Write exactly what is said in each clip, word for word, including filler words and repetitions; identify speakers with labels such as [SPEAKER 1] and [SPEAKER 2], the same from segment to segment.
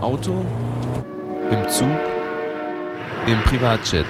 [SPEAKER 1] Auto, im Zug, im Privatjet.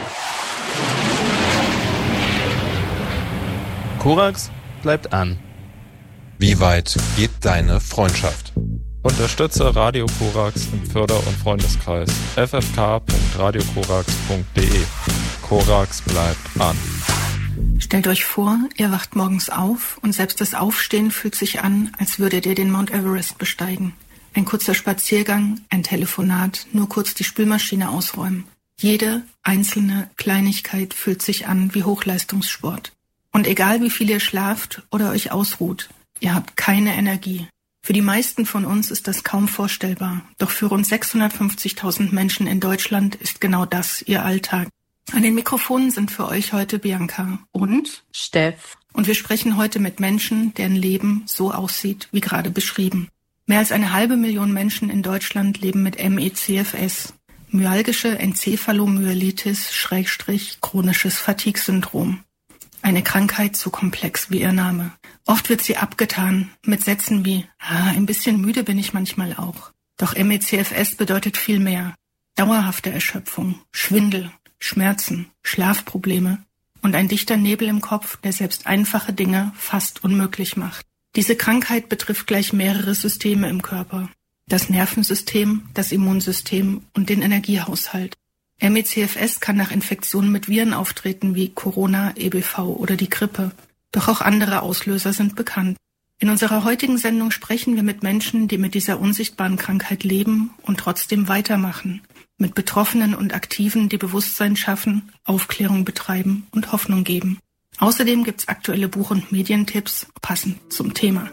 [SPEAKER 1] Korax bleibt an.
[SPEAKER 2] Wie weit geht deine Freundschaft?
[SPEAKER 3] Unterstütze Radio Korax im Förder- und Freundeskreis f f k punkt radio korax punkt d e. Korax bleibt an.
[SPEAKER 4] Stellt euch vor, ihr wacht morgens auf und selbst das Aufstehen fühlt sich an, als würdet ihr den Mount Everest besteigen. Ein kurzer Spaziergang, ein Telefonat, nur kurz die Spülmaschine ausräumen. Jede einzelne Kleinigkeit fühlt sich an wie Hochleistungssport. Und egal wie viel ihr schlaft oder euch ausruht, ihr habt keine Energie. Für die meisten von uns ist das kaum vorstellbar. Doch für rund sechshundertfünfzigtausend Menschen in Deutschland ist genau das ihr Alltag. An den Mikrofonen sind für euch heute Bianca und
[SPEAKER 5] Steff.
[SPEAKER 4] Und wir sprechen heute mit Menschen, deren Leben so aussieht, wie gerade beschrieben. Mehr als eine halbe Million Menschen in Deutschland leben mit M E C F S, myalgische Enzephalomyelitis Schrägstrich chronisches Fatigue-Syndrom. Eine Krankheit so komplex wie ihr Name. Oft wird sie abgetan mit Sätzen wie, ah, ein bisschen müde bin ich manchmal auch. Doch M E C F S bedeutet viel mehr. Dauerhafte Erschöpfung, Schwindel, Schmerzen, Schlafprobleme und ein dichter Nebel im Kopf, der selbst einfache Dinge fast unmöglich macht. Diese Krankheit betrifft gleich mehrere Systeme im Körper. Das Nervensystem, das Immunsystem und den Energiehaushalt. M E C F S kann nach Infektionen mit Viren auftreten wie Corona, E B V oder die Grippe. Doch auch andere Auslöser sind bekannt. In unserer heutigen Sendung sprechen wir mit Menschen, die mit dieser unsichtbaren Krankheit leben und trotzdem weitermachen. Mit Betroffenen und Aktiven, die Bewusstsein schaffen, Aufklärung betreiben und Hoffnung geben. Außerdem gibt's aktuelle Buch- und Medientipps passend zum Thema.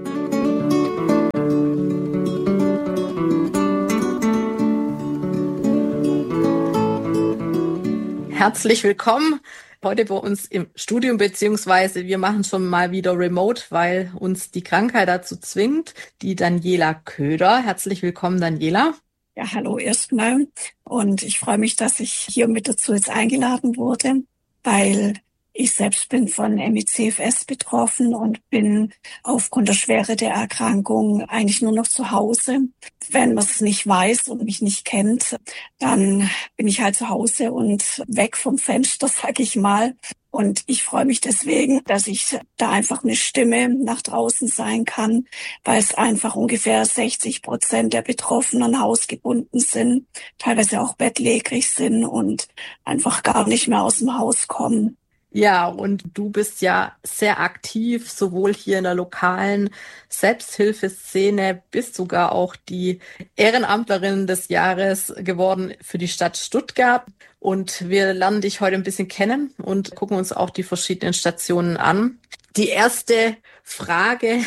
[SPEAKER 5] Herzlich willkommen heute bei uns im Studium, beziehungsweise wir machen schon mal wieder remote, weil uns die Krankheit dazu zwingt. Die Daniela Köder. Herzlich willkommen, Daniela.
[SPEAKER 6] Ja, hallo erstmal. Und ich freue mich, dass ich hier mit dazu jetzt eingeladen wurde, weil ich selbst bin von M E C F S betroffen und bin aufgrund der Schwere der Erkrankung eigentlich nur noch zu Hause. Wenn man es nicht weiß und mich nicht kennt, dann bin ich halt zu Hause und weg vom Fenster, sag ich mal. Und ich freue mich deswegen, dass ich da einfach eine Stimme nach draußen sein kann, weil es einfach ungefähr sechzig Prozent der Betroffenen hausgebunden sind, teilweise auch bettlägerig sind und einfach gar nicht mehr aus dem Haus kommen.
[SPEAKER 5] Ja, und du bist ja sehr aktiv, sowohl hier in der lokalen Selbsthilfeszene, bist sogar auch die Ehrenamtlerin des Jahres geworden für die Stadt Stuttgart. Und wir lernen dich heute ein bisschen kennen und gucken uns auch die verschiedenen Stationen an. Die erste Frage,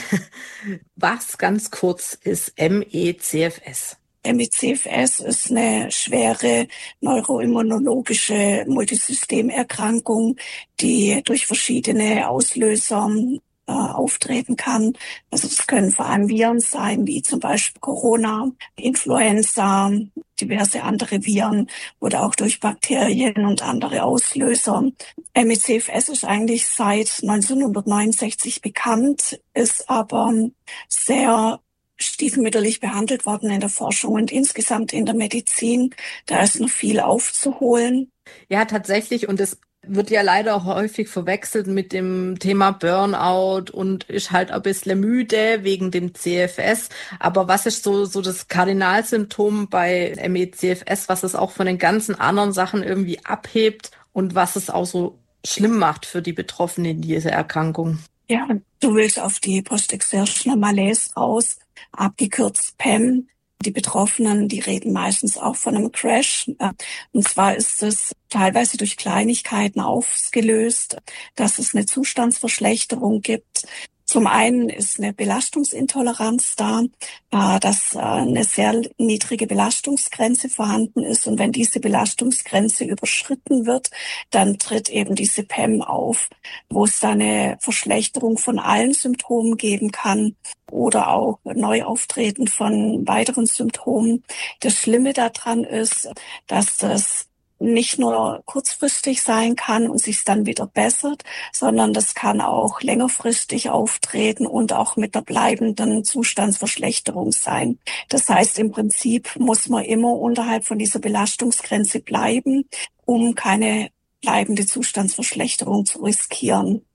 [SPEAKER 5] was ganz kurz ist M E C F S?
[SPEAKER 6] M E C F S ist eine schwere neuroimmunologische Multisystemerkrankung, die durch verschiedene Auslöser äh, auftreten kann. Also es können vor allem Viren sein, wie zum Beispiel Corona, Influenza, diverse andere Viren oder auch durch Bakterien und andere Auslöser. M E C F S ist eigentlich seit neunzehnhundertneunundsechzig bekannt, ist aber sehr stiefmütterlich behandelt worden in der Forschung und insgesamt in der Medizin. Da ist noch viel aufzuholen.
[SPEAKER 5] Ja, tatsächlich. Und es wird ja leider häufig verwechselt mit dem Thema Burnout und ist halt ein bisschen müde wegen dem C F S. Aber was ist so, so das Kardinalsymptom bei M E C F S, was es auch von den ganzen anderen Sachen irgendwie abhebt und was es auch so schlimm macht für die Betroffenen, diese Erkrankung?
[SPEAKER 6] Ja, du willst auf die Post-Exertional Malaise raus, abgekürzt P E M. Die Betroffenen, die reden meistens auch von einem Crash. Und zwar ist es teilweise durch Kleinigkeiten ausgelöst, dass es eine Zustandsverschlechterung gibt. Zum einen ist eine Belastungsintoleranz da, dass eine sehr niedrige Belastungsgrenze vorhanden ist. Und wenn diese Belastungsgrenze überschritten wird, dann tritt eben diese P E M auf, wo es dann eine Verschlechterung von allen Symptomen geben kann oder auch Neuauftreten von weiteren Symptomen. Das Schlimme daran ist, dass das nicht nur kurzfristig sein kann und sich dann wieder bessert, sondern das kann auch längerfristig auftreten und auch mit einer bleibenden Zustandsverschlechterung sein. Das heißt, im Prinzip muss man immer unterhalb von dieser Belastungsgrenze bleiben, um keine bleibende Zustandsverschlechterung zu riskieren.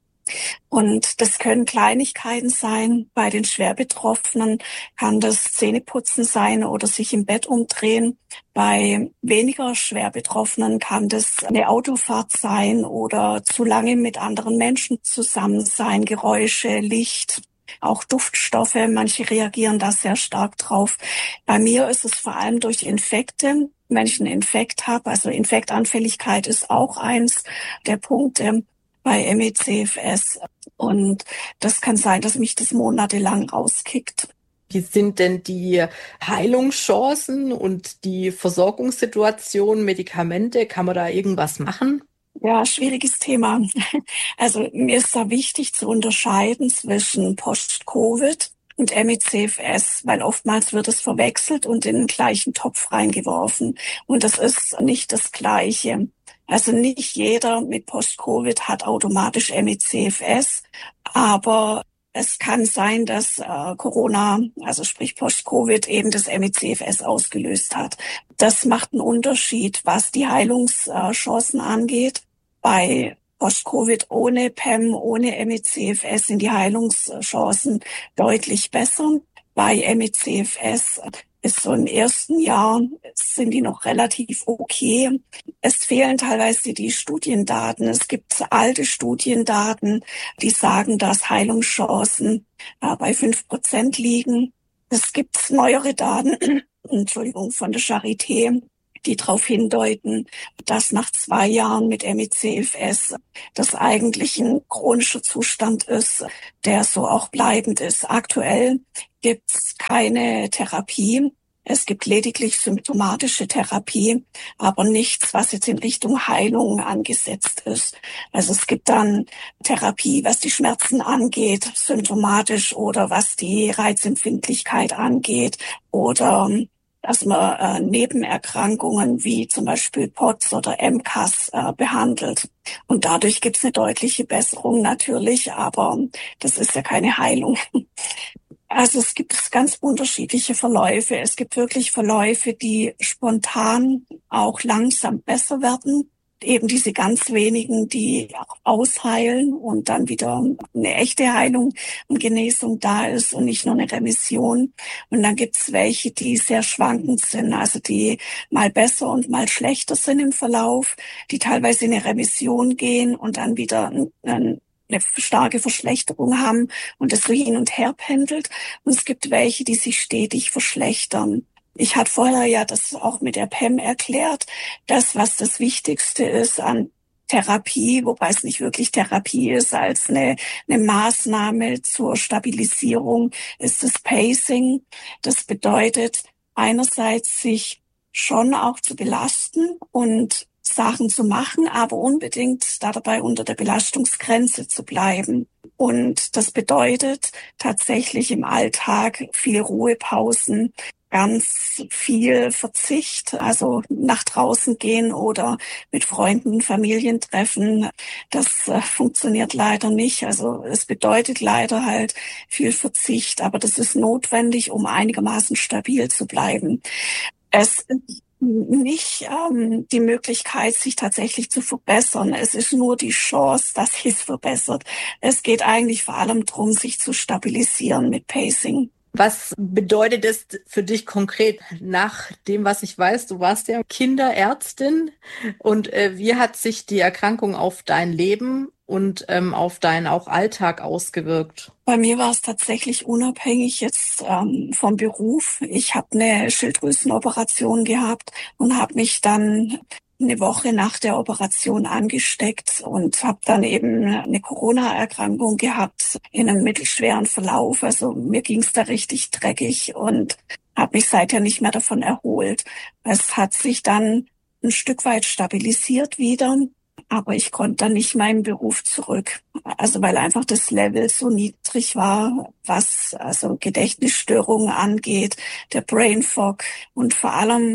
[SPEAKER 6] Und das können Kleinigkeiten sein. Bei den Schwerbetroffenen kann das Zähneputzen sein oder sich im Bett umdrehen. Bei weniger Schwerbetroffenen kann das eine Autofahrt sein oder zu lange mit anderen Menschen zusammen sein, Geräusche, Licht, auch Duftstoffe. Manche reagieren da sehr stark drauf. Bei mir ist es vor allem durch Infekte. Wenn ich einen Infekt habe, also Infektanfälligkeit ist auch eins der Punkte bei M E C F S. Und das kann sein, dass mich das monatelang rauskickt.
[SPEAKER 5] Wie sind denn die Heilungschancen und die Versorgungssituation, Medikamente? Kann man da irgendwas machen?
[SPEAKER 6] Ja, schwieriges Thema. Also mir ist da wichtig zu unterscheiden zwischen Post-Covid und M E C F S, weil oftmals wird es verwechselt und in den gleichen Topf reingeworfen. Und das ist nicht das Gleiche. Also nicht jeder mit Post-Covid hat automatisch M E C F S, aber es kann sein, dass äh, Corona, also sprich Post-Covid, eben das M E C F S ausgelöst hat. Das macht einen Unterschied, was die Heilungschancen angeht. Bei Post-Covid ohne P E M, ohne M E C F S sind die Heilungschancen deutlich besser. Bei M E C F S ist so im ersten Jahr sind die noch relativ okay. Es fehlen teilweise die Studiendaten. Es gibt alte Studiendaten, die sagen, dass Heilungschancen äh, bei fünf Prozent liegen. Es gibt neuere Daten, Entschuldigung, von der Charité, die darauf hindeuten, dass nach zwei Jahren mit M E C F S das eigentlich ein chronischer Zustand ist, der so auch bleibend ist. Aktuell gibt es keine Therapie. Es gibt lediglich symptomatische Therapie, aber nichts, was jetzt in Richtung Heilung angesetzt ist. Also es gibt dann Therapie, was die Schmerzen angeht, symptomatisch, oder was die Reizempfindlichkeit angeht, oder dass man äh, Nebenerkrankungen wie zum Beispiel P O T S oder M C A S äh, behandelt. Und dadurch gibt es eine deutliche Besserung natürlich, aber das ist ja keine Heilung. Also es gibt ganz unterschiedliche Verläufe. Es gibt wirklich Verläufe, die spontan auch langsam besser werden. Eben diese ganz wenigen, die auch ausheilen und dann wieder eine echte Heilung und Genesung da ist und nicht nur eine Remission. Und dann gibt's welche, die sehr schwankend sind, also die mal besser und mal schlechter sind im Verlauf, die teilweise in eine Remission gehen und dann wieder ein, ein eine starke Verschlechterung haben und es so hin und her pendelt. Und es gibt welche, die sich stetig verschlechtern. Ich hatte vorher ja das auch mit der P E M erklärt, das, was das Wichtigste ist an Therapie, wobei es nicht wirklich Therapie ist, als eine, eine Maßnahme zur Stabilisierung, ist das Pacing. Das bedeutet einerseits, sich schon auch zu belasten und Sachen zu machen, aber unbedingt dabei unter der Belastungsgrenze zu bleiben. Und das bedeutet tatsächlich im Alltag viele Ruhepausen, ganz viel Verzicht, also nach draußen gehen oder mit Freunden, Familien treffen. Das äh, funktioniert leider nicht. Also es bedeutet leider halt viel Verzicht, aber das ist notwendig, um einigermaßen stabil zu bleiben. Es nicht ähm, die Möglichkeit, sich tatsächlich zu verbessern. Es ist nur die Chance, dass sich es verbessert. Es geht eigentlich vor allem darum, sich zu stabilisieren mit Pacing.
[SPEAKER 5] Was bedeutet es für dich konkret? Nach dem, was ich weiß, du warst ja Kinderärztin. Und äh, wie hat sich die Erkrankung auf dein Leben und ähm, auf deinen auch Alltag ausgewirkt?
[SPEAKER 6] Bei mir war es tatsächlich unabhängig jetzt ähm, vom Beruf. Ich habe eine Schilddrüsenoperation gehabt und habe mich dann eine Woche nach der Operation angesteckt und habe dann eben eine Corona-Erkrankung gehabt in einem mittelschweren Verlauf. Also mir ging es da richtig dreckig und habe mich seither nicht mehr davon erholt. Es hat sich dann ein Stück weit stabilisiert wieder, aber ich konnte dann nicht meinen Beruf zurück. Also weil einfach das Level so niedrig war, was also Gedächtnisstörungen angeht, der Brain Fog und vor allem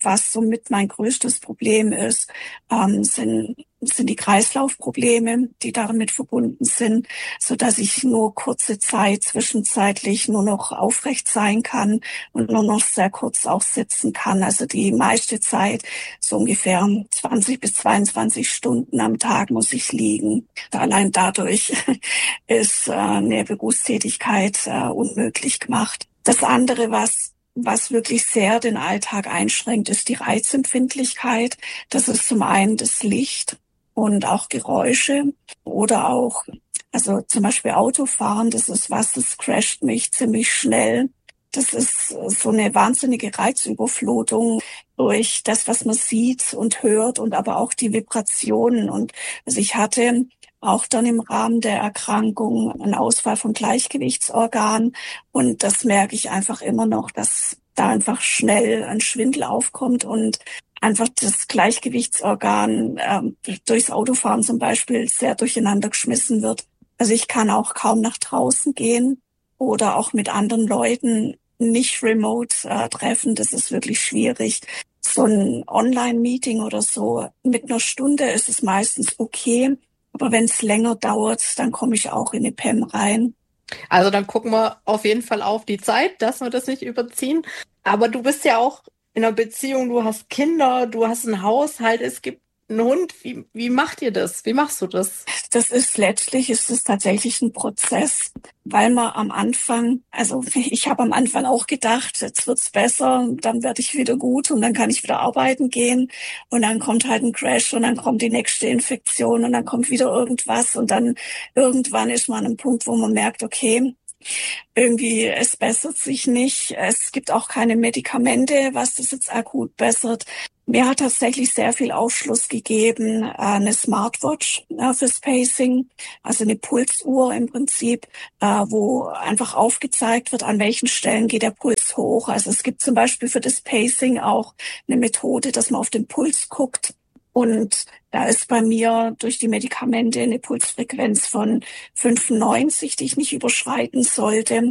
[SPEAKER 6] was somit mein größtes Problem ist, ähm, sind sind die Kreislaufprobleme, die damit verbunden sind, so dass ich nur kurze Zeit zwischenzeitlich nur noch aufrecht sein kann und nur noch sehr kurz auch sitzen kann. Also die meiste Zeit, so ungefähr zwanzig bis zweiundzwanzig Stunden am Tag muss ich liegen. Allein dadurch ist äh, eine Berufstätigkeit äh, unmöglich gemacht. Das andere, was Was wirklich sehr den Alltag einschränkt, ist die Reizempfindlichkeit. Das ist zum einen das Licht und auch Geräusche oder auch, also zum Beispiel Autofahren, das ist was, das crasht mich ziemlich schnell. Das ist so eine wahnsinnige Reizüberflutung durch das, was man sieht und hört und aber auch die Vibrationen. Und also ich hatte auch dann im Rahmen der Erkrankung einen Ausfall vom Gleichgewichtsorgan. Und das merke ich einfach immer noch, dass da einfach schnell ein Schwindel aufkommt und einfach das Gleichgewichtsorgan äh, durchs Autofahren zum Beispiel sehr durcheinander geschmissen wird. Also ich kann auch kaum nach draußen gehen oder auch mit anderen Leuten nicht remote äh, treffen. Das ist wirklich schwierig. So ein Online-Meeting oder so mit einer Stunde ist es meistens okay. Aber wenn es länger dauert, dann komme ich auch in die P E M rein.
[SPEAKER 5] Also dann gucken wir auf jeden Fall auf die Zeit, dass wir das nicht überziehen. Aber du bist ja auch in einer Beziehung, du hast Kinder, du hast einen Haushalt, es gibt einen Hund. Wie, wie macht ihr das? Wie machst du das?
[SPEAKER 6] Das ist letztlich, ist es tatsächlich ein Prozess, weil man am Anfang, also ich habe am Anfang auch gedacht, jetzt wird's besser, dann werde ich wieder gut und dann kann ich wieder arbeiten gehen und dann kommt halt ein Crash und dann kommt die nächste Infektion und dann kommt wieder irgendwas und dann irgendwann ist man an einem Punkt, wo man merkt, okay, irgendwie, es bessert sich nicht. Es gibt auch keine Medikamente, was das jetzt akut bessert. Mir hat tatsächlich sehr viel Aufschluss gegeben, eine Smartwatch fürs Pacing, also eine Pulsuhr im Prinzip, wo einfach aufgezeigt wird, an welchen Stellen geht der Puls hoch. Also es gibt zum Beispiel für das Pacing auch eine Methode, dass man auf den Puls guckt. Und da ist bei mir durch die Medikamente eine Pulsfrequenz von fünfundneunzig, die ich nicht überschreiten sollte.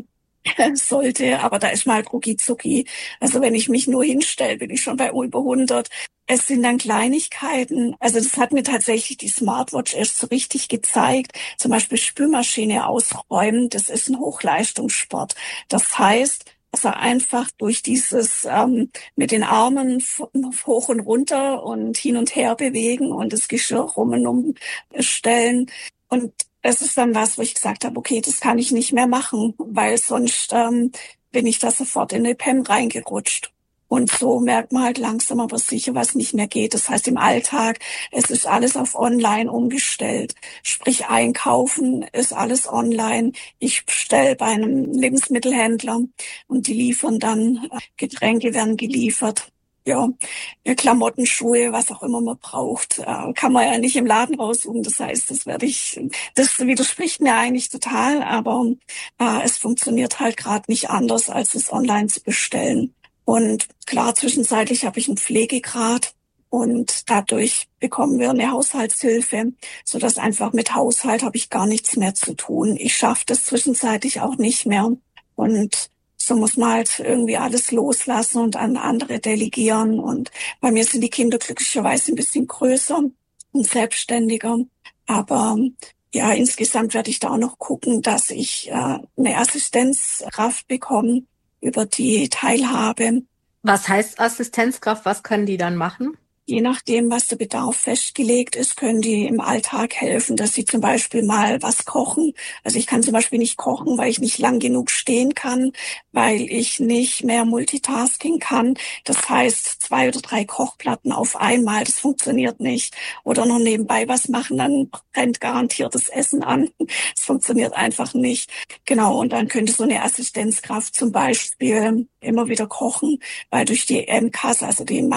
[SPEAKER 6] sollte, aber da ist mal rucki zucki. Also wenn ich mich nur hinstelle, bin ich schon bei über hundert. Es sind dann Kleinigkeiten. Also das hat mir tatsächlich die Smartwatch erst so richtig gezeigt. Zum Beispiel Spülmaschine ausräumen, das ist ein Hochleistungssport. Das heißt, also einfach durch dieses ähm, mit den Armen hoch und runter und hin und her bewegen und das Geschirr rum und umstellen. Und das ist dann was, wo ich gesagt habe, okay, das kann ich nicht mehr machen, weil sonst ähm, bin ich da sofort in eine P E M reingerutscht. Und so merkt man halt langsam aber sicher, was nicht mehr geht. Das heißt im Alltag, es ist alles auf online umgestellt. Sprich einkaufen ist alles online. Ich bestelle bei einem Lebensmittelhändler und die liefern dann, Getränke werden geliefert. Ja, Klamotten, Schuhe, was auch immer man braucht, kann man ja nicht im Laden raussuchen. Das heißt, das werde ich, das widerspricht mir eigentlich total, aber äh, es funktioniert halt gerade nicht anders, als es online zu bestellen. Und klar, zwischenzeitlich habe ich einen Pflegegrad und dadurch bekommen wir eine Haushaltshilfe, so dass einfach mit Haushalt habe ich gar nichts mehr zu tun. Ich schaffe das zwischenzeitlich auch nicht mehr und so muss man halt irgendwie alles loslassen und an andere delegieren. Und bei mir sind die Kinder glücklicherweise ein bisschen größer und selbstständiger. Aber ja, insgesamt werde ich da auch noch gucken, dass ich äh, eine Assistenzkraft bekomme über die Teilhabe.
[SPEAKER 5] Was heißt Assistenzkraft? Was können die dann machen?
[SPEAKER 6] Je nachdem, was der Bedarf festgelegt ist, können die im Alltag helfen, dass sie zum Beispiel mal was kochen. Also ich kann zum Beispiel nicht kochen, weil ich nicht lang genug stehen kann, weil ich nicht mehr Multitasking kann. Das heißt, zwei oder drei Kochplatten auf einmal, das funktioniert nicht. Oder noch nebenbei was machen, dann brennt garantiert das Essen an. Das funktioniert einfach nicht. Genau, und dann könnte so eine Assistenzkraft zum Beispiel immer wieder kochen, weil durch die M C A S, also die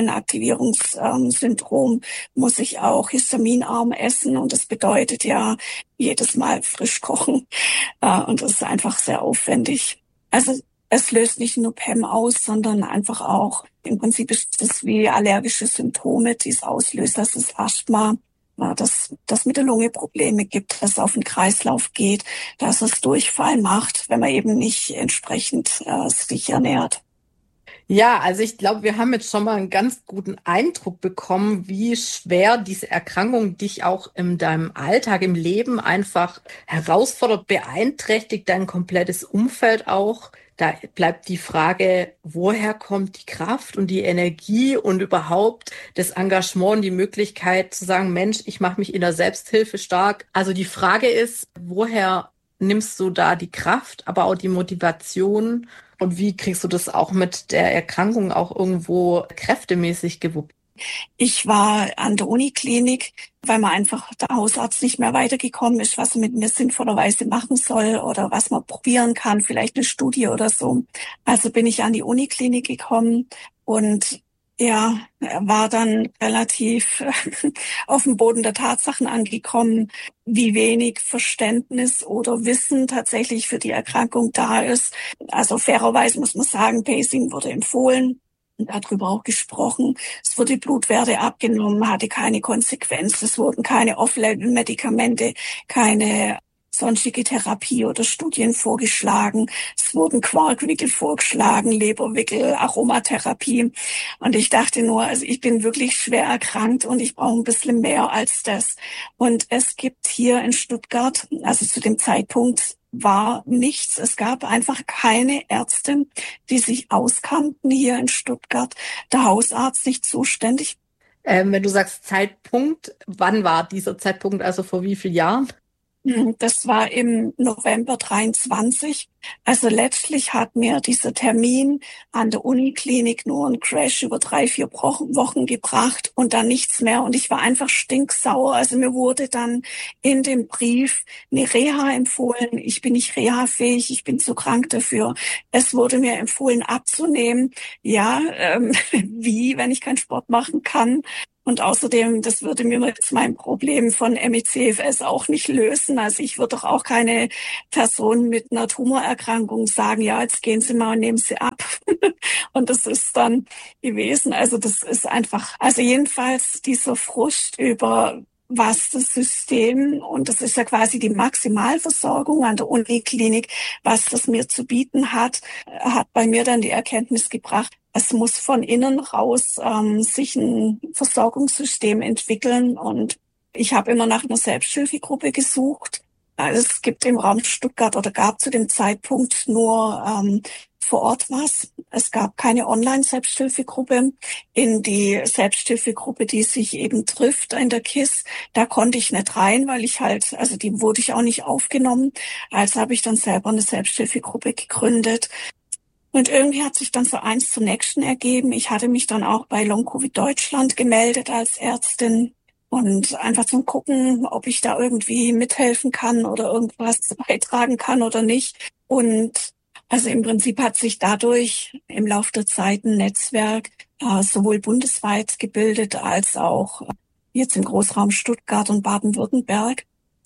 [SPEAKER 6] Mastzellenaktivierungssyndrom, muss ich auch histaminarm essen und das bedeutet ja jedes Mal frisch kochen und das ist einfach sehr aufwendig. Also es löst nicht nur P E M aus, sondern einfach auch, im Prinzip ist es wie allergische Symptome, die es auslöst, dass es Asthma, dass das mit der Lunge Probleme gibt, dass es auf den Kreislauf geht, dass es Durchfall macht, wenn man eben nicht entsprechend äh, sich ernährt.
[SPEAKER 5] Ja, also ich glaube, wir haben jetzt schon mal einen ganz guten Eindruck bekommen, wie schwer diese Erkrankung dich auch in deinem Alltag, im Leben einfach herausfordert, beeinträchtigt dein komplettes Umfeld auch. Da bleibt die Frage, woher kommt die Kraft und die Energie und überhaupt das Engagement und die Möglichkeit zu sagen, Mensch, ich mache mich in der Selbsthilfe stark. Also die Frage ist, woher nimmst du da die Kraft, aber auch die Motivation? Und wie kriegst du das auch mit der Erkrankung auch irgendwo kräftemäßig gewuppt?
[SPEAKER 6] Ich war an der Uniklinik, weil man einfach der Hausarzt nicht mehr weitergekommen ist, was man mit mir sinnvollerweise machen soll oder was man probieren kann, vielleicht eine Studie oder so. Also bin ich an die Uniklinik gekommen und ja, war dann relativ auf dem Boden der Tatsachen angekommen, wie wenig Verständnis oder Wissen tatsächlich für die Erkrankung da ist. Also fairerweise muss man sagen, Pacing wurde empfohlen. Und darüber auch gesprochen. Es wurde Blutwerte abgenommen, hatte keine Konsequenz. Es wurden keine Off-Label-Medikamente, keine sonstige Therapie oder Studien vorgeschlagen. Es wurden Quarkwickel vorgeschlagen, Leberwickel, Aromatherapie. Und ich dachte nur, also ich bin wirklich schwer erkrankt und ich brauche ein bisschen mehr als das. Und es gibt hier in Stuttgart, also zu dem Zeitpunkt, war nichts. Es gab einfach keine Ärzte, die sich auskannten hier in Stuttgart. Der Hausarzt nicht zuständig.
[SPEAKER 5] Ähm, wenn du sagst Zeitpunkt, wann war dieser Zeitpunkt, also vor wie vielen Jahren?
[SPEAKER 6] Das war im November dreiundzwanzig. Also letztlich hat mir dieser Termin an der Uniklinik nur einen Crash über drei, vier Wochen gebracht und dann nichts mehr. Und ich war einfach stinksauer. Also mir wurde dann in dem Brief eine Reha empfohlen. Ich bin nicht reha-fähig, ich bin zu krank dafür. Es wurde mir empfohlen abzunehmen. Ja, ähm, wie, wenn ich keinen Sport machen kann? Und außerdem, das würde mir jetzt mein Problem von M E C F S auch nicht lösen. Also ich würde doch auch keine Person mit einer Tumorerkrankung sagen, ja, jetzt gehen Sie mal und nehmen Sie ab. Und das ist dann gewesen. Also das ist einfach, also jedenfalls dieser Frust über was das System, und das ist ja quasi die Maximalversorgung an der Uniklinik, was das mir zu bieten hat, hat bei mir dann die Erkenntnis gebracht, es muss von innen raus ähm, sich ein Versorgungssystem entwickeln. Und ich habe immer nach einer Selbsthilfegruppe gesucht. Also es gibt im Raum Stuttgart oder gab zu dem Zeitpunkt nur ähm, vor Ort was. Es gab keine Online-Selbsthilfegruppe. In die Selbsthilfegruppe, die sich eben trifft in der K I S, da konnte ich nicht rein, weil ich halt, also die wurde ich auch nicht aufgenommen. Also habe ich dann selber eine Selbsthilfegruppe gegründet. Und irgendwie hat sich dann so eins zum nächsten ergeben. Ich hatte mich dann auch bei Long Covid Deutschland gemeldet als Ärztin und einfach zum Gucken, ob ich da irgendwie mithelfen kann oder irgendwas beitragen kann oder nicht. Und also im Prinzip hat sich dadurch im Laufe der Zeit ein Netzwerk äh, sowohl bundesweit gebildet als auch jetzt im Großraum Stuttgart und Baden-Württemberg.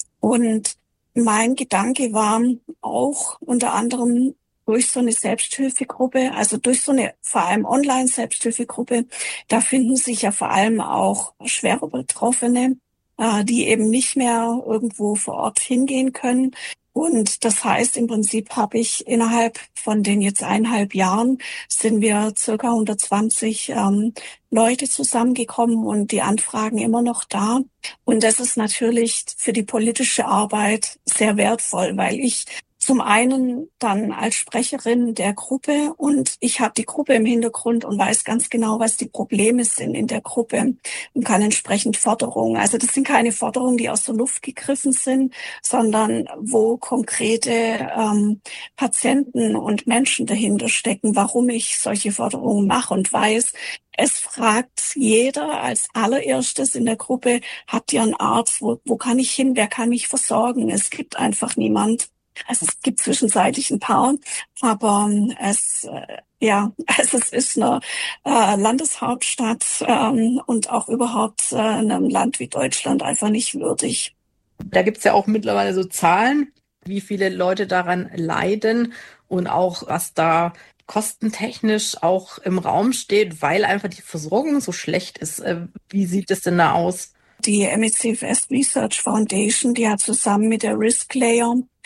[SPEAKER 6] Und mein Gedanke war auch unter anderem, durch so eine Selbsthilfegruppe, also durch so eine vor allem Online-Selbsthilfegruppe, da finden sich ja vor allem auch schwere Betroffene, äh, die eben nicht mehr irgendwo vor Ort hingehen können. Und das heißt, im Prinzip habe ich innerhalb von den jetzt eineinhalb Jahren sind wir circa hundertzwanzig ähm, Leute zusammengekommen und die Anfragen immer noch da. Und das ist natürlich für die politische Arbeit sehr wertvoll, weil ich zum einen dann als Sprecherin der Gruppe und ich habe die Gruppe im Hintergrund und weiß ganz genau, was die Probleme sind in der Gruppe und kann entsprechend Forderungen, also das sind keine Forderungen, die aus der Luft gegriffen sind, sondern wo konkrete ähm, Patienten und Menschen dahinter stecken, warum ich solche Forderungen mache und weiß, es fragt jeder als allererstes in der Gruppe, habt ihr einen Arzt, wo, wo kann ich hin, wer kann mich versorgen? Es gibt einfach niemand. Also es gibt zwischenzeitlich ein paar, aber es äh, ja, also es ist eine äh, Landeshauptstadt ähm, und auch überhaupt äh, in einem Land wie Deutschland einfach nicht würdig.
[SPEAKER 5] Da gibt's ja auch mittlerweile so Zahlen, wie viele Leute daran leiden und auch was da kostentechnisch auch im Raum steht, weil einfach die Versorgung so schlecht ist. Wie sieht es denn da aus?
[SPEAKER 6] Die M E C F S Research Foundation, die hat zusammen mit der Risk Layer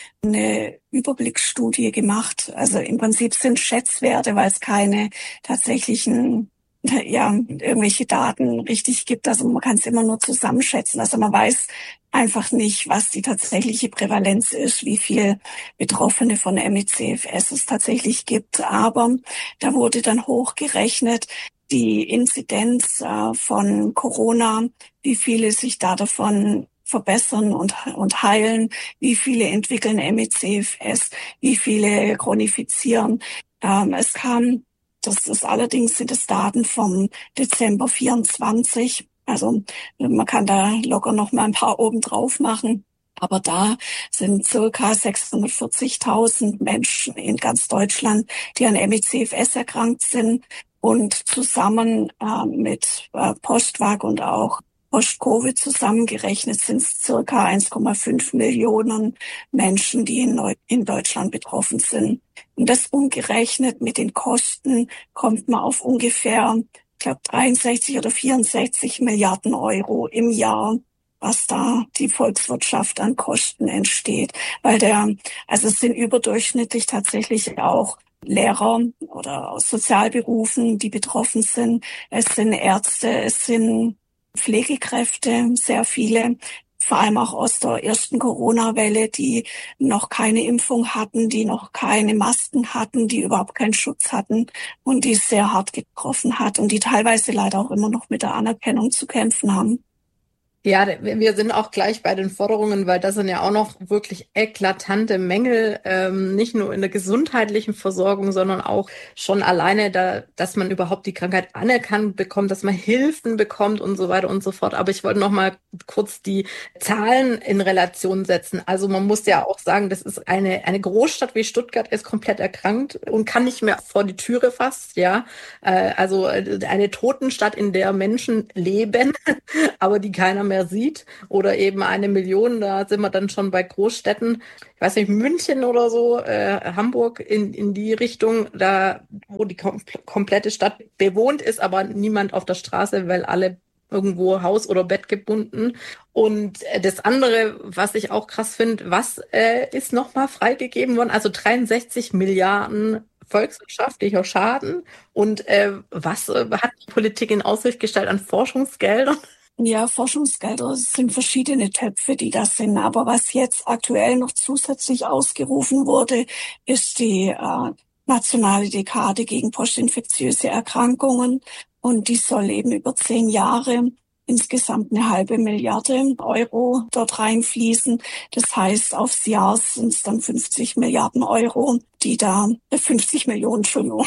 [SPEAKER 6] eine Überblicksstudie gemacht. Also im Prinzip sind Schätzwerte, weil es keine tatsächlichen, ja, irgendwelche Daten richtig gibt. Also man kann es immer nur zusammenschätzen. Also man weiß einfach nicht, was die tatsächliche Prävalenz ist, wie viel Betroffene von M E C F S es tatsächlich gibt. Aber da wurde dann hochgerechnet, die Inzidenz äh, von Corona, wie viele sich da davon verbessern und, und heilen, wie viele entwickeln M E C F S, wie viele chronifizieren. Ähm, es kam, das ist allerdings sind es Daten vom Dezember vierundzwanzig. Also man kann da locker noch mal ein paar oben drauf machen. Aber da sind circa sechshundertvierzigtausend Menschen in ganz Deutschland, die an M E C F S erkrankt sind. Und zusammen äh, mit äh, Postvac und auch Post-Covid zusammengerechnet sind es circa eins Komma fünf Millionen Menschen, die in, Neu- in Deutschland betroffen sind. Und das umgerechnet mit den Kosten kommt man auf ungefähr, ich glaube, dreiundsechzig oder vierundsechzig Milliarden Euro im Jahr, was da die Volkswirtschaft an Kosten entsteht. Weil der, also es sind überdurchschnittlich tatsächlich auch Lehrer oder aus Sozialberufen, die betroffen sind. Es sind Ärzte, es sind Pflegekräfte, sehr viele, vor allem auch aus der ersten Corona-Welle, die noch keine Impfung hatten, die noch keine Masken hatten, die überhaupt keinen Schutz hatten und die sehr hart getroffen hat und die teilweise leider auch immer noch mit der Anerkennung zu kämpfen haben.
[SPEAKER 5] Ja, wir sind auch gleich bei den Forderungen, weil das sind ja auch noch wirklich eklatante Mängel, ähm, nicht nur in der gesundheitlichen Versorgung, sondern auch schon alleine, da, dass man überhaupt die Krankheit anerkannt bekommt, dass man Hilfen bekommt und so weiter und so fort. Aber ich wollte noch mal kurz die Zahlen in Relation setzen. Also man muss ja auch sagen, das ist eine eine Großstadt wie Stuttgart ist komplett erkrankt und kann nicht mehr vor die Türe fast, ja. Äh, also eine Totenstadt, in der Menschen leben, aber die keiner mehr mehr sieht oder eben eine Million, da sind wir dann schon bei Großstädten, ich weiß nicht, München oder so, äh, Hamburg in, in die Richtung, da wo die kom- komplette Stadt bewohnt ist, aber niemand auf der Straße, weil alle irgendwo Haus oder Bett gebunden. Und das andere, was ich auch krass finde, was äh, ist nochmal freigegeben worden? Also dreiundsechzig Milliarden volkswirtschaftlicher Schaden. Und äh, was äh, hat die Politik in Aussicht gestellt an Forschungsgeldern?
[SPEAKER 6] Ja, Forschungsgelder sind verschiedene Töpfe, die das sind. Aber was jetzt aktuell noch zusätzlich ausgerufen wurde, ist die äh, nationale Dekade gegen postinfektiöse Erkrankungen. Und die soll eben über zehn Jahre insgesamt eine halbe Milliarde Euro dort reinfließen. Das heißt, aufs Jahr sind es dann fünfzig Milliarden Euro, die da, äh, fünfzig Millionen, Entschuldigung,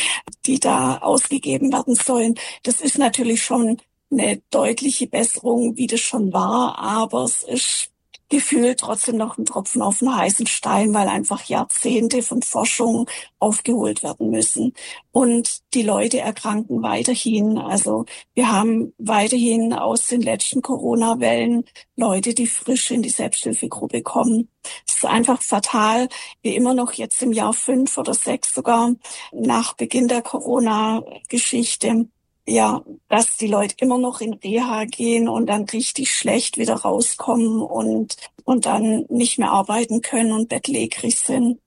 [SPEAKER 6] die da ausgegeben werden sollen. Das ist natürlich schon eine deutliche Besserung, wie das schon war, aber es ist gefühlt trotzdem noch ein Tropfen auf den heißen Stein, weil einfach Jahrzehnte von Forschung aufgeholt werden müssen. Und die Leute erkranken weiterhin. Also wir haben weiterhin aus den letzten Corona-Wellen Leute, die frisch in die Selbsthilfegruppe kommen. Es ist einfach fatal, wie immer noch jetzt im Jahr fünf oder sechs sogar nach Beginn der Corona-Geschichte, ja, dass die Leute immer noch in Reha gehen und dann richtig schlecht wieder rauskommen und und dann nicht mehr arbeiten können und bettlägerig sind.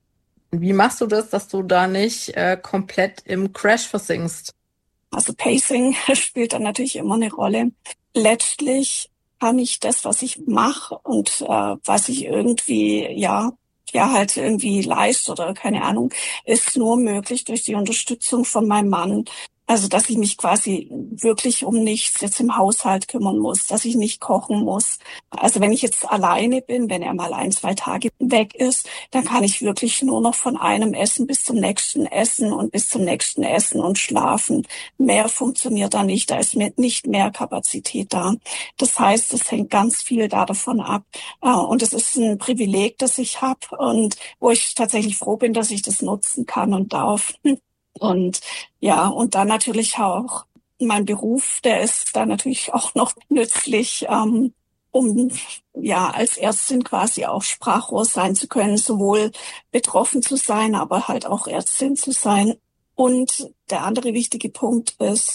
[SPEAKER 5] Wie machst du das, dass du da nicht äh, komplett im Crash versinkst?
[SPEAKER 6] Also Pacing spielt dann natürlich immer eine Rolle. Letztlich kann ich das, was ich mache und äh, was ich irgendwie, ja, ja halt irgendwie leiste oder keine Ahnung, ist nur möglich durch die Unterstützung von meinem Mann. Also, dass ich mich quasi wirklich um nichts jetzt im Haushalt kümmern muss, dass ich nicht kochen muss. Also, wenn ich jetzt alleine bin, wenn er mal ein, zwei Tage weg ist, dann kann ich wirklich nur noch von einem Essen bis zum nächsten Essen und bis zum nächsten Essen und schlafen. Mehr funktioniert da nicht, da ist mir nicht mehr Kapazität da. Das heißt, es hängt ganz viel da davon ab. Und es ist ein Privileg, das ich habe und wo ich tatsächlich froh bin, dass ich das nutzen kann und darf. Und ja, und dann natürlich auch mein Beruf, der ist da natürlich auch noch nützlich, ähm, um ja als Ärztin quasi auch Sprachrohr sein zu können, sowohl betroffen zu sein, aber halt auch Ärztin zu sein. Und der andere wichtige Punkt ist,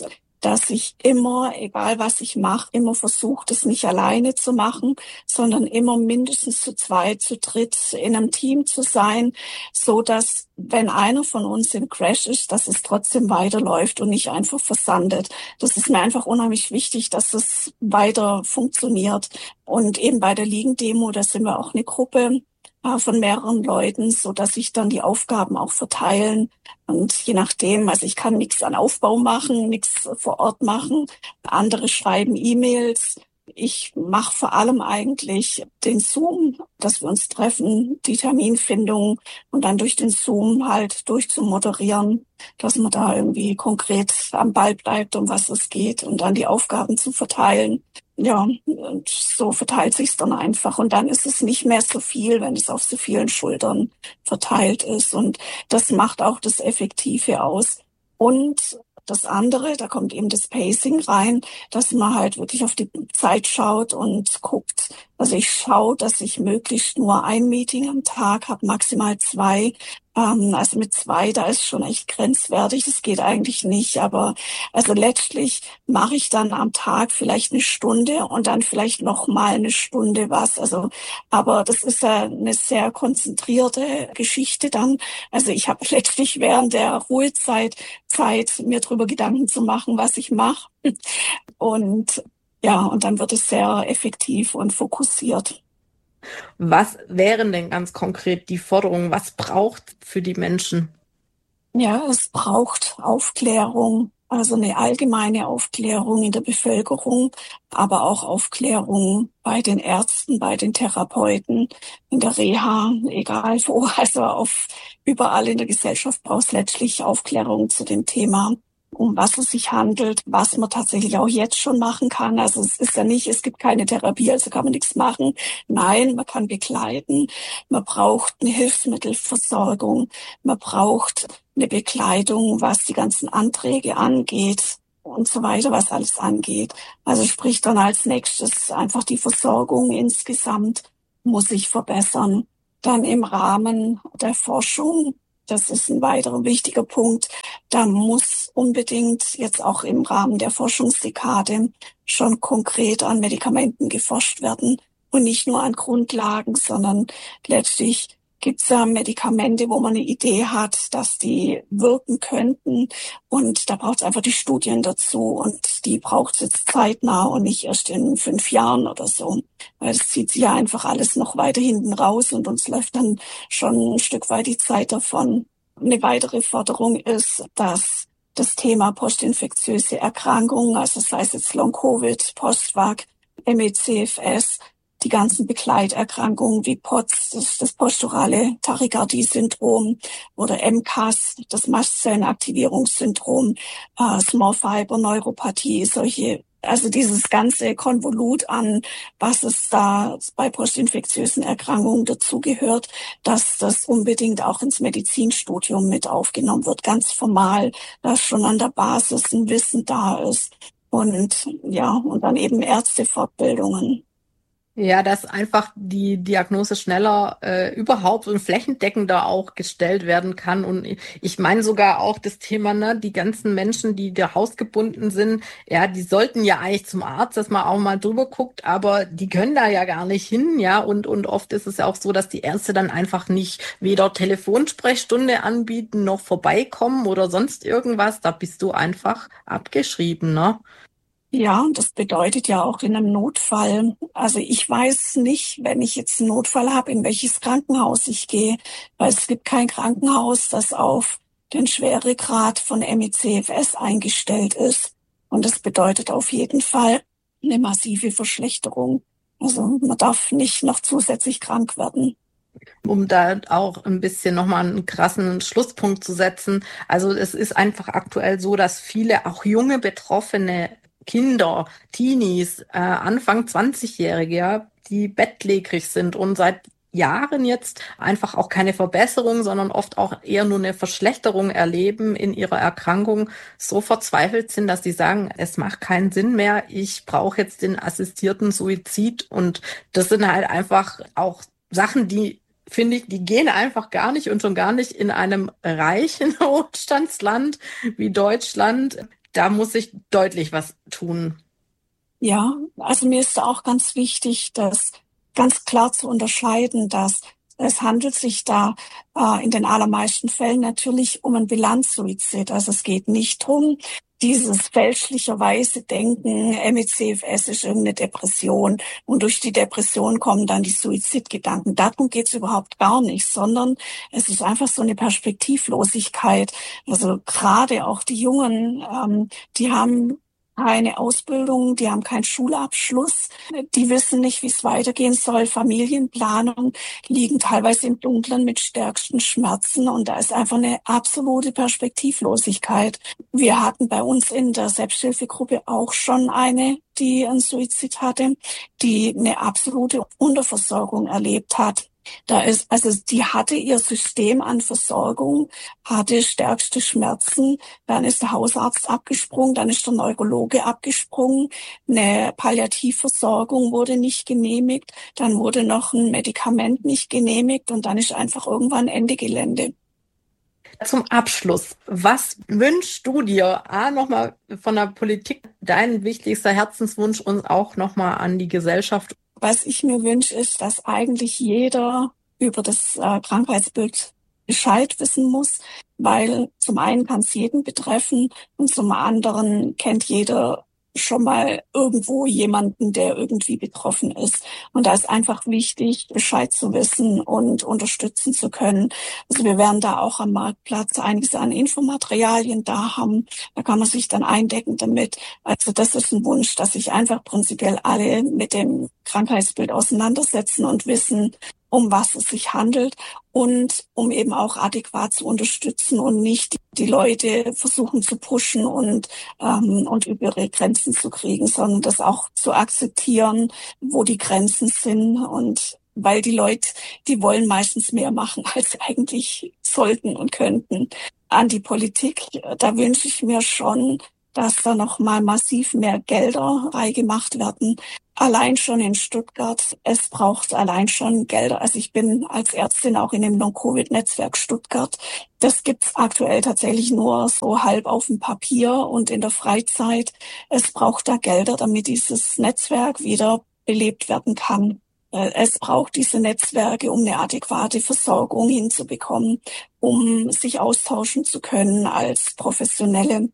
[SPEAKER 6] dass ich immer, egal was ich mache, immer versuche, das nicht alleine zu machen, sondern immer mindestens zu zweit, zu dritt in einem Team zu sein, so dass, wenn einer von uns im Crash ist, dass es trotzdem weiterläuft und nicht einfach versandet. Das ist mir einfach unheimlich wichtig, dass es weiter funktioniert. Und eben bei der Liegen-Demo, da sind wir auch eine Gruppe von mehreren Leuten, so dass sich dann die Aufgaben auch verteilen. Und je nachdem, also ich kann nichts an Aufbau machen, nichts vor Ort machen. Andere schreiben E-Mails. Ich mache vor allem eigentlich den Zoom, dass wir uns treffen, die Terminfindung und dann durch den Zoom halt durchzumoderieren, dass man da irgendwie konkret am Ball bleibt, um was es geht und dann die Aufgaben zu verteilen. Ja, und so verteilt sich's dann einfach. Und dann ist es nicht mehr so viel, wenn es auf so vielen Schultern verteilt ist. Und das macht auch das Effektive aus. Und das andere, da kommt eben das Pacing rein, dass man halt wirklich auf die Zeit schaut und guckt. Also ich schaue, dass ich möglichst nur ein Meeting am Tag habe, maximal zwei. Ähm, also mit zwei, da ist schon echt grenzwertig. Das geht eigentlich nicht. Aber also letztlich mache ich dann am Tag vielleicht eine Stunde und dann vielleicht noch mal eine Stunde was. Also, aber das ist ja eine sehr konzentrierte Geschichte dann. Also ich habe letztlich während der Ruhezeit Zeit, mir darüber Gedanken zu machen, was ich mache. Und ja, und dann wird es sehr effektiv und fokussiert.
[SPEAKER 5] Was wären denn ganz konkret die Forderungen? Was braucht für die Menschen?
[SPEAKER 6] Ja, es braucht Aufklärung, also eine allgemeine Aufklärung in der Bevölkerung, aber auch Aufklärung bei den Ärzten, bei den Therapeuten, in der Reha, egal wo, also auf überall in der Gesellschaft braucht es letztlich Aufklärung zu dem Thema, um was es sich handelt, was man tatsächlich auch jetzt schon machen kann. Also es ist ja nicht, es gibt keine Therapie, also kann man nichts machen. Nein, man kann begleiten. Man braucht eine Hilfsmittelversorgung. Man braucht eine Begleitung, was die ganzen Anträge angeht und so weiter, was alles angeht. Also sprich dann als nächstes einfach die Versorgung insgesamt muss sich verbessern. Dann im Rahmen der Forschung, das ist ein weiterer wichtiger Punkt. Da muss unbedingt jetzt auch im Rahmen der Forschungsdekade schon konkret an Medikamenten geforscht werden und nicht nur an Grundlagen, sondern letztlich gibt es ja Medikamente, wo man eine Idee hat, dass die wirken könnten. Und da braucht es einfach die Studien dazu. Und die braucht es jetzt zeitnah und nicht erst in fünf Jahren oder so. Weil es zieht sich ja einfach alles noch weiter hinten raus und uns läuft dann schon ein Stück weit die Zeit davon. Eine weitere Forderung ist, dass das Thema postinfektiöse Erkrankungen, also sei es jetzt Long-Covid, Post-Vac, M E C F S, die ganzen Begleiterkrankungen wie P O T S, das, das posturale Tachykardie-Syndrom oder M C A S, das Mastzellenaktivierungssyndrom, äh, Small Fiber Neuropathie, solche, also dieses ganze Konvolut an, was es da bei postinfektiösen Erkrankungen dazugehört, dass das unbedingt auch ins Medizinstudium mit aufgenommen wird, ganz formal, dass schon an der Basis ein Wissen da ist und ja, und dann eben Ärztefortbildungen.
[SPEAKER 5] Ja, dass einfach die Diagnose schneller äh, überhaupt und flächendeckender auch gestellt werden kann. Und ich meine sogar auch das Thema, ne, die ganzen Menschen, die da hausgebunden sind, ja, die sollten ja eigentlich zum Arzt, dass man auch mal drüber guckt, aber die können da ja gar nicht hin, ja. Und und oft ist es ja auch so, dass die Ärzte dann einfach nicht weder Telefonsprechstunde anbieten noch vorbeikommen oder sonst irgendwas. Da bist du einfach abgeschrieben, ne?
[SPEAKER 6] Ja, das bedeutet ja auch in einem Notfall. Also ich weiß nicht, wenn ich jetzt einen Notfall habe, in welches Krankenhaus ich gehe, weil es gibt kein Krankenhaus, das auf den Schweregrad von M E C F S eingestellt ist. Und das bedeutet auf jeden Fall eine massive Verschlechterung. Also man darf nicht noch zusätzlich krank werden.
[SPEAKER 5] Um da auch ein bisschen nochmal einen krassen Schlusspunkt zu setzen. Also es ist einfach aktuell so, dass viele auch junge Betroffene Kinder, Teenies, äh, Anfang zwanzigjährige, ja, die bettlägerig sind und seit Jahren jetzt einfach auch keine Verbesserung, sondern oft auch eher nur eine Verschlechterung erleben in ihrer Erkrankung, so verzweifelt sind, dass sie sagen, es macht keinen Sinn mehr, ich brauche jetzt den assistierten Suizid. Und das sind halt einfach auch Sachen, die, finde ich, die gehen einfach gar nicht und schon gar nicht in einem reichen Wohlstandsland wie Deutschland. da muss sich deutlich was tun.
[SPEAKER 6] Ja, also mir ist auch ganz wichtig, das ganz klar zu unterscheiden, dass es handelt sich da äh, in den allermeisten Fällen natürlich um einen Bilanzsuizid. Also es geht nicht um dieses fälschlicherweise Denken, M E C F S ist irgendeine Depression und durch die Depression kommen dann die Suizidgedanken. Darum geht's überhaupt gar nicht, sondern es ist einfach so eine Perspektivlosigkeit. Also gerade auch die Jungen, ähm, die haben keine Ausbildung, die haben keinen Schulabschluss, die wissen nicht, wie es weitergehen soll. Familienplanung liegen teilweise im Dunkeln mit stärksten Schmerzen und da ist einfach eine absolute Perspektivlosigkeit. Wir hatten bei uns in der Selbsthilfegruppe auch schon eine, die einen Suizid hatte, die eine absolute Unterversorgung erlebt hat. Da ist, also die hatte ihr System an Versorgung, hatte stärkste Schmerzen, dann ist der Hausarzt abgesprungen, dann ist der Neurologe abgesprungen, eine Palliativversorgung wurde nicht genehmigt, dann wurde noch ein Medikament nicht genehmigt und dann ist einfach irgendwann Ende Gelände.
[SPEAKER 5] Zum Abschluss, was wünschst du dir, A, nochmal von der Politik, dein wichtigster Herzenswunsch und auch nochmal an die Gesellschaft?
[SPEAKER 6] Was ich mir wünsche, ist, dass eigentlich jeder über das äh, Krankheitsbild Bescheid wissen muss, weil zum einen kann es jeden betreffen und zum anderen kennt jeder schon mal irgendwo jemanden, der irgendwie betroffen ist. Und da ist einfach wichtig, Bescheid zu wissen und unterstützen zu können. Also wir werden da auch am Marktplatz einiges an Infomaterialien da haben. Da kann man sich dann eindecken damit. Also das ist ein Wunsch, dass sich einfach prinzipiell alle mit dem Krankheitsbild auseinandersetzen und wissen, um was es sich handelt und um eben auch adäquat zu unterstützen und nicht die Leute versuchen zu pushen und ähm, und über ihre Grenzen zu kriegen, sondern das auch zu akzeptieren, wo die Grenzen sind und weil die Leute, die wollen meistens mehr machen, als sie eigentlich sollten und könnten. An die Politik, da wünsche ich mir schon, dass da noch mal massiv mehr Gelder reingemacht werden. Allein schon in Stuttgart, es braucht allein schon Gelder. Also ich bin als Ärztin auch in dem Long-Covid-Netzwerk Stuttgart. Das gibt's aktuell tatsächlich nur so halb auf dem Papier und in der Freizeit. Es braucht da Gelder, damit dieses Netzwerk wieder belebt werden kann. Es braucht diese Netzwerke, um eine adäquate Versorgung hinzubekommen, um sich austauschen zu können als Professionelle.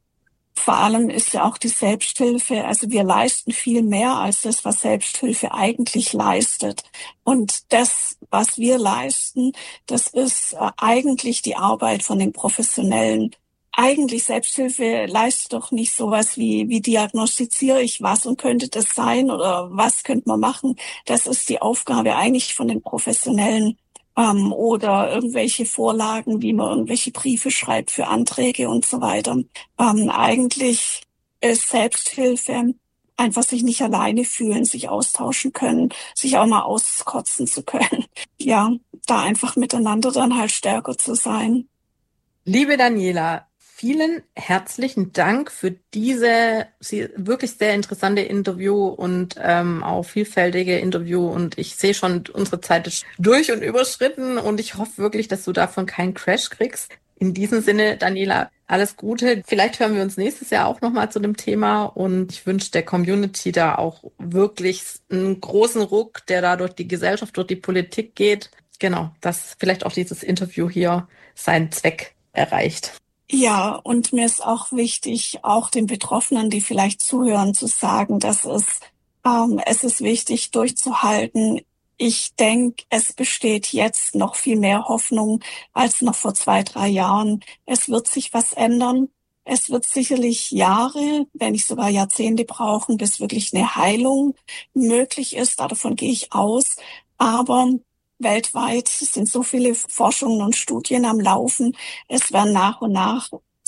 [SPEAKER 6] Vor allem ist ja auch die Selbsthilfe, also wir leisten viel mehr als das, was Selbsthilfe eigentlich leistet. Und das, was wir leisten, das ist eigentlich die Arbeit von den Professionellen. Eigentlich Selbsthilfe leistet doch nicht sowas wie, wie diagnostiziere ich was und könnte das sein oder was könnte man machen. Das ist die Aufgabe eigentlich von den Professionellen. Ähm, oder irgendwelche Vorlagen, wie man irgendwelche Briefe schreibt für Anträge und so weiter. Ähm, eigentlich ist Selbsthilfe einfach sich nicht alleine fühlen, sich austauschen können, sich auch mal auskotzen zu können. Ja, da einfach miteinander dann halt stärker zu sein.
[SPEAKER 5] Liebe Daniela, vielen herzlichen Dank für diese wirklich sehr interessante Interview und ähm, auch vielfältige Interview. Und ich sehe schon, unsere Zeit ist durch und überschritten und ich hoffe wirklich, dass du davon keinen Crash kriegst. In diesem Sinne, Daniela, alles Gute. Vielleicht hören wir uns nächstes Jahr auch nochmal zu dem Thema und ich wünsche der Community da auch wirklich einen großen Ruck, der da durch die Gesellschaft, durch die Politik geht. Genau, dass vielleicht auch dieses Interview hier seinen Zweck erreicht.
[SPEAKER 6] Ja, und mir ist auch wichtig, auch den Betroffenen, die vielleicht zuhören, zu sagen, dass es, ähm, es ist wichtig, durchzuhalten. Ich denke, es besteht jetzt noch viel mehr Hoffnung als noch vor zwei, drei Jahren. Es wird sich was ändern. Es wird sicherlich Jahre, wenn nicht sogar Jahrzehnte brauchen, bis wirklich eine Heilung möglich ist. Davon gehe ich aus. Aber weltweit sind so viele Forschungen und Studien am Laufen. Es werden nach und nach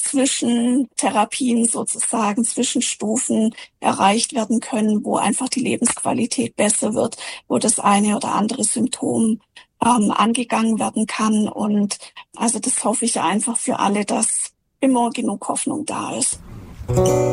[SPEAKER 6] Zwischentherapien sozusagen, Zwischenstufen erreicht werden können, wo einfach die Lebensqualität besser wird, wo das eine oder andere Symptom ähm, angegangen werden kann. Und also das hoffe ich einfach für alle, dass immer genug Hoffnung da ist.